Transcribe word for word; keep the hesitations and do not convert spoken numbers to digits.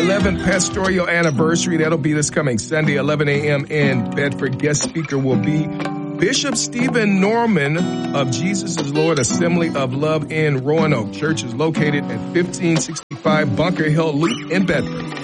eleventh pastoral anniversary. That'll be this coming Sunday, eleven a.m. in Bedford. Guest speaker will be Bishop Stephen Norman of Jesus is Lord Assembly of Love in Roanoke. Church is located at fifteen sixty-five Bunker Hill Loop in Bedford.